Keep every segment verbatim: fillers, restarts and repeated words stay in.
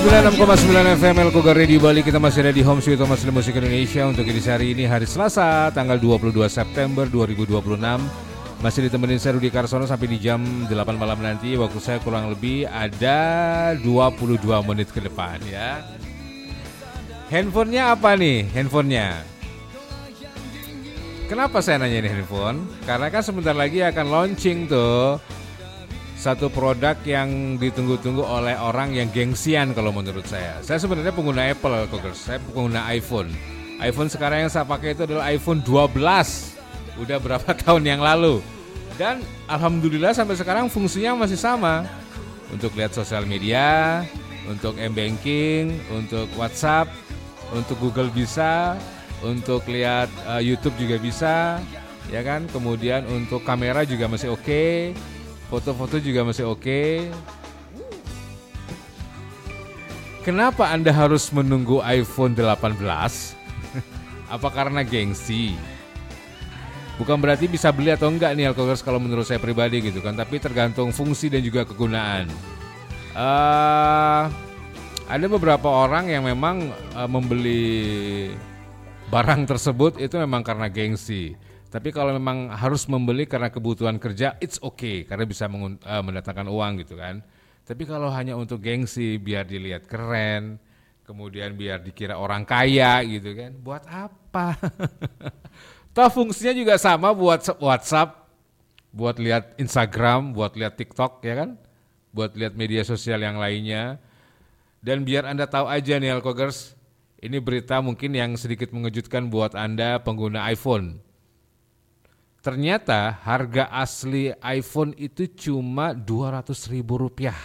sembilan puluh enam koma sembilan F M Elkogar Radio Bali. Kita masih ada di Home Sweet Thomas Musik Indonesia. Untuk edisi hari ini hari Selasa tanggal dua puluh dua September dua ribu dua puluh enam. Masih ditemenin saya Rudi Karsono sampai di jam delapan malam nanti. Waktu saya kurang lebih ada dua puluh dua menit ke depan ya. Handphonenya apa nih? Handphonenya Kenapa saya nanya ini handphone? Karena kan sebentar lagi akan launching tuh satu produk yang ditunggu-tunggu oleh orang yang gengsian kalau menurut saya. Saya sebenarnya pengguna Apple, saya pengguna iPhone. iPhone sekarang yang saya pakai itu adalah iPhone dua belas. Udah berapa tahun yang lalu. Dan alhamdulillah sampai sekarang fungsinya masih sama. Untuk lihat sosial media, untuk m-banking, untuk WhatsApp, untuk Google bisa, untuk lihat uh, YouTube juga bisa, ya kan? Kemudian untuk kamera juga masih oke. Okay. Foto-foto juga masih oke. Okay. Kenapa Anda harus menunggu iPhone delapan belas? Apa karena gengsi? Bukan berarti bisa beli atau enggak nih Alkogers kalau menurut saya pribadi gitu kan. Tapi tergantung fungsi dan juga kegunaan. Uh, ada beberapa orang yang memang uh, membeli barang tersebut itu memang karena gengsi. Tapi kalau memang harus membeli karena kebutuhan kerja, it's okay karena bisa mengun- uh, mendatangkan uang gitu kan. Tapi kalau hanya untuk gengsi, biar dilihat keren, kemudian biar dikira orang kaya gitu kan, buat apa? Toh fungsinya juga sama buat WhatsApp, buat lihat Instagram, buat lihat TikTok ya kan, buat lihat media sosial yang lainnya. Dan biar Anda tahu aja nih Alkogers, ini berita mungkin yang sedikit mengejutkan buat Anda pengguna iPhone. Ternyata harga asli iPhone itu cuma dua ratus ribu rupiah.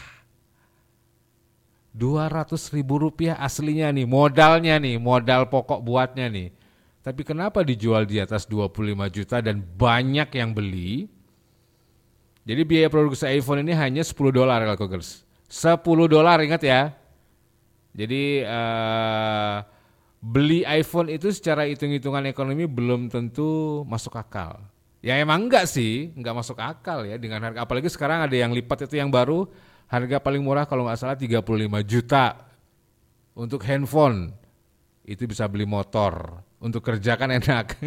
dua ratus ribu rupiah aslinya nih, modalnya nih, modal pokok buatnya nih. Tapi kenapa dijual di atas dua puluh lima juta dan banyak yang beli? Jadi biaya produksi iPhone ini hanya sepuluh dolar Alkogers. sepuluh dolar ingat ya. Jadi uh, beli iPhone itu secara hitung-hitungan ekonomi belum tentu masuk akal. Ya emang enggak sih, enggak masuk akal ya dengan harga, apalagi sekarang ada yang lipat itu yang baru, harga paling murah kalau nggak salah tiga puluh lima juta untuk handphone. Itu bisa beli motor, untuk kerja kan enak.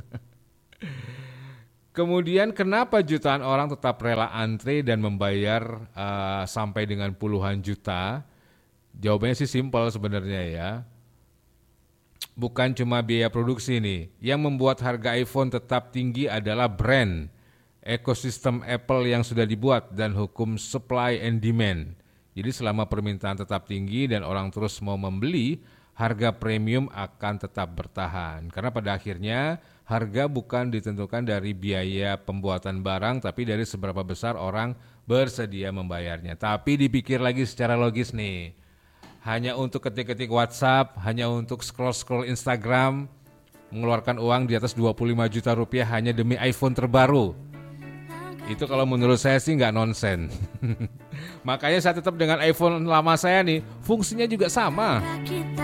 Kemudian kenapa jutaan orang tetap rela antre dan membayar uh, sampai dengan puluhan juta? Jawabannya sih simpel sebenarnya ya. Bukan cuma biaya produksi nih, yang membuat harga iPhone tetap tinggi adalah brand, ekosistem Apple yang sudah dibuat, dan hukum supply and demand. Jadi selama permintaan tetap tinggi dan orang terus mau membeli, harga premium akan tetap bertahan. Karena pada akhirnya harga bukan ditentukan dari biaya pembuatan barang, tapi dari seberapa besar orang bersedia membayarnya. Tapi dipikir lagi secara logis nih. Hanya untuk ketik-ketik WhatsApp, hanya untuk scroll-scroll Instagram, mengeluarkan uang di atas dua puluh lima juta rupiah hanya demi iPhone terbaru. Itu kalau menurut saya sih nggak nonsen. Makanya saya tetap dengan iPhone lama saya nih, fungsinya juga sama.